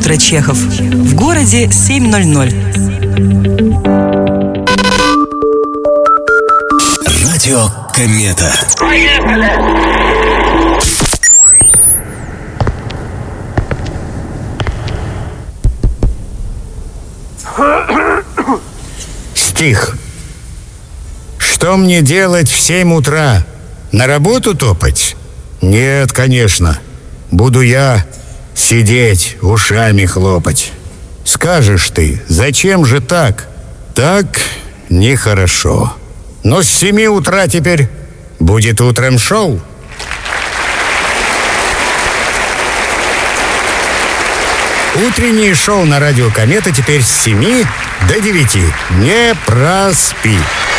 утро, Чехов. В городе 7:00. Радио Комета. Стих. Что мне делать в 7 утра? На работу топать? Нет, конечно. Буду я сидеть, ушами хлопать. Скажешь ты, зачем же так? Так нехорошо. Но с 7 утра теперь будет утром шоу. Утреннее шоу на радио Комета теперь с 7 до 9. Не проспи.